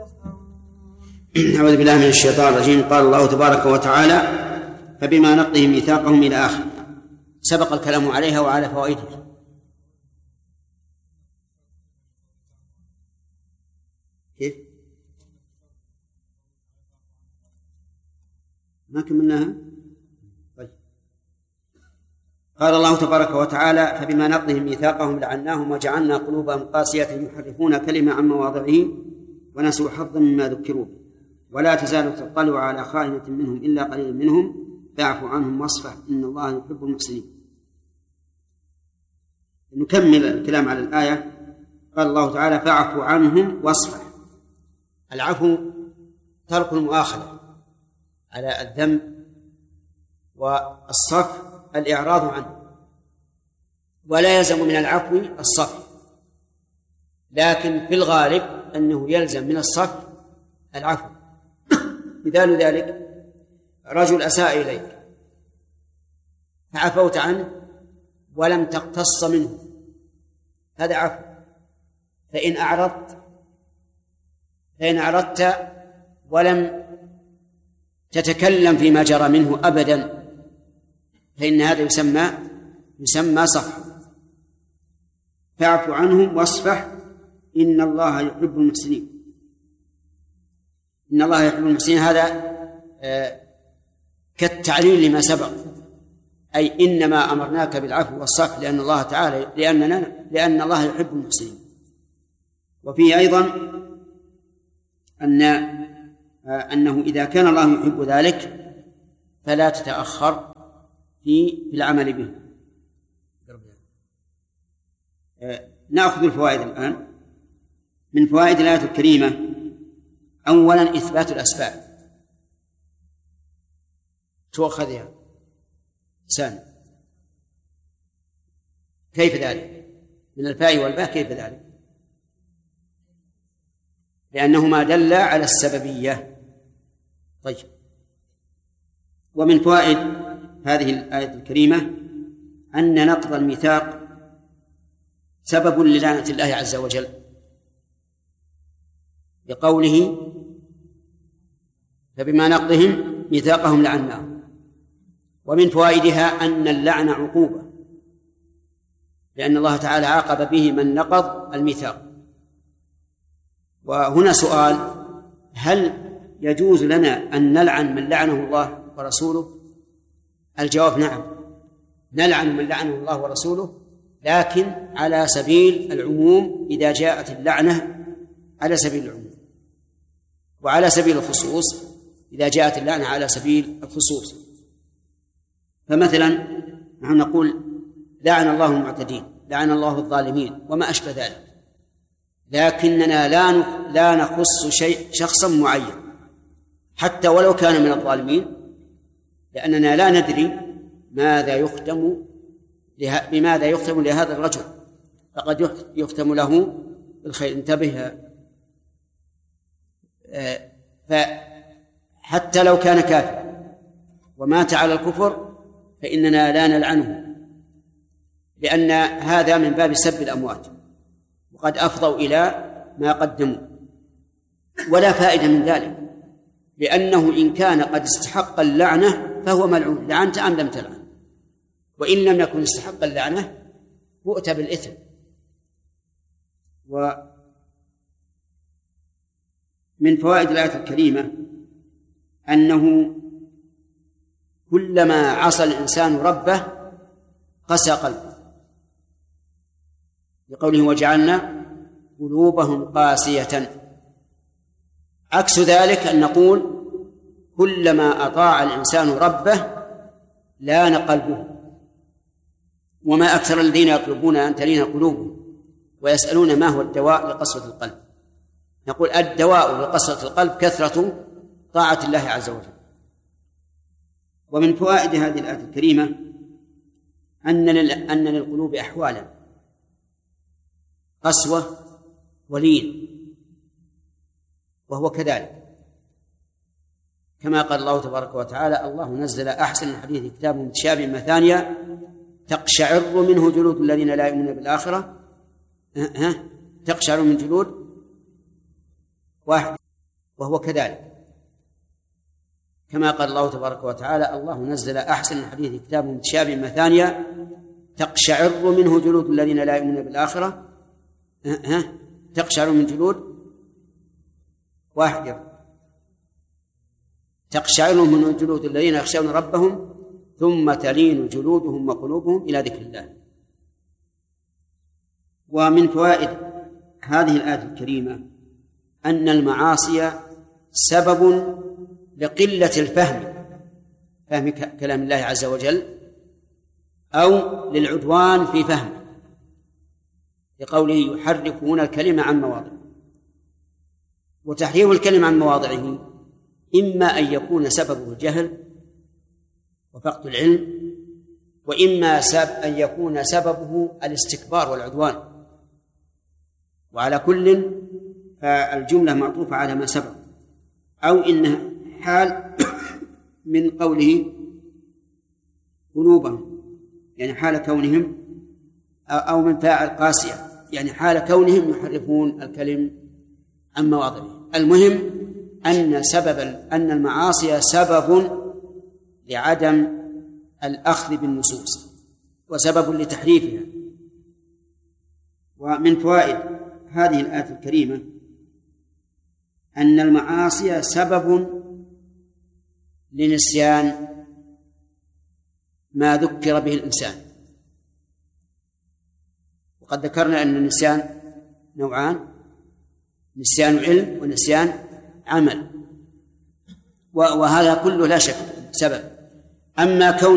أعوذ بالله من الشيطان الرجيم. قال الله تبارك وتعالى: فبما نقضهم ميثاقهم إلى آخر. سبق الكلام عليها وعلى فوائدها. كيف؟ ما كملناها؟ طيب. قال الله تبارك وتعالى: فبما نقضهم ميثاقهم لعناهم وجعلنا قلوبهم قاسية يحرفون كلمة عن مواضعه ونسوا حظا مما ذكروا به ولا تزال تطلع على خائنة منهم إلا قليل منهم فاعف عنهم واصفح إن الله يحب المحسنين. نكمل الكلام على الآية. قال الله تعالى: فاعف عنهم واصفح. العفو ترك المؤاخذة على الذنب، والصفح الإعراض عنه، ولا يلزم من العفو الصفح، لكن في الغالب أنه يلزم من الصفح العفو. مثال ذلك: رجل أساء إليك فعفوت عنه ولم تقتص منه، هذا عفو. فإن أعرضت ولم تتكلم فيما جرى منه أبدا فإن هذا يسمى صفح. فاعف عنهم واصفح إن الله يحب المحسنين. إن الله يحب المحسنين هذا كالتعليل لما سبق، أي إنما أمرناك بالعفو والصفح لأن الله تعالى لأن الله يحب المحسنين. وفيه أيضا أنه إذا كان الله يحب ذلك فلا تتأخر في العمل به. نأخذ الفوائد الآن. من فوائد الآية الكريمة: أولا إثبات الأسباب. تؤخذها سامي. كيف ذلك؟ من الفاء والباء. كيف ذلك؟ لأنهما دل على السببية. طيب. ومن فوائد هذه الآية الكريمة أن نقض الميثاق سبب للعنة الله عز وجل، بقوله: فبما نقضهم ميثاقهم لعناهم. ومن فوائدها أن اللعن عقوبة، لأن الله تعالى عاقب به من نقض الميثاق. وهنا سؤال: هل يجوز لنا أن نلعن من لعنه الله ورسوله؟ الجواب: نعم، نلعن من لعنه الله ورسوله، لكن على سبيل العموم إذا جاءت اللعنة على سبيل العموم، وعلى سبيل الخصوص إذا جاءت اللعنة على سبيل الخصوص. فمثلا نحن نقول: لعن الله المعتدين، لعن الله الظالمين، وما أشبه ذلك، لكننا لا نخص شخصا معين حتى ولو كان من الظالمين، لأننا لا ندري بماذا يختم لهذا الرجل، فقد يختم له بالخير. انتبه. فحتى لو كان كافر ومات على الكفر فإننا لا نلعنه، لأن هذا من باب سب الأموات، وقد أفضوا إلى ما قدموا. ولا فائدة من ذلك، لأنه إن كان قد استحق اللعنة فهو ملعون، لعنت أم لم تلعن. وإن لم يكن استحق اللعنة بؤت بالإثم. ومن فوائد الآية الكريمة أنه كلما عصى الإنسان ربه قسى قلبه، لقوله: وجعلنا قلوبهم قاسية. عكس ذلك أن نقول: كلما أطاع الإنسان ربه لان قلبه. وما أكثر الذين يطلبون أن تلين قلوبهم ويسألون ما هو الدواء لقسوة القلب. نقول: الدواء لقسوة القلب كثرة طاعة الله عز وجل. ومن فوائد هذه الآية الكريمة أن للقلوب أحوالا: قسوة ولين، وهو كذلك كما قال الله تبارك وتعالى: الله نزل أحسن الحديث كتاب متشابه مثانية تقشعر منه جلود الذين لا يؤمنون بالآخرة تقشعر من جلود واحد وهو كذلك، كما قال الله تبارك وتعالى: الله نزل أحسن الحديث كتاب متشابه مثانية تقشعر منه جلود الذين لا يؤمنون بالآخرة. تقشعر من جلود واحد، تقشعر من جلود الذين يخشون ربهم ثم تلين جلودهم وقلوبهم إلى ذكر الله. ومن فوائد هذه الآية الكريمة أن المعاصي سبب لقلة فهم كلام الله عز وجل، أو للعدوان في فهمه، لقوله: يحرفون الكلمة عن مواضعه. وتحريف الكلمة عن مواضعه إما أن يكون سببه الجهل وفقد العلم، وإما أن يكون سببه الاستكبار والعدوان. وعلى كل فالجملة معطوفة على ما سبق، أو إنها حال من قوله قلوبهم، يعني حال كونهم، أو من فاعل قاسية، يعني حال كونهم يحرفون الكلم عن مواضعه. المهم أن المعاصي سبب لعدم الأخذ بالنصوص وسبب لتحريفها. ومن فوائد هذه الآية الكريمة أن المعاصي سبب لنسيان ما ذكر به الإنسان. وقد ذكرنا أن النسيان نوعان: نسيان علم ونسيان عمل، وهذا كله لا شك سبب. أما كون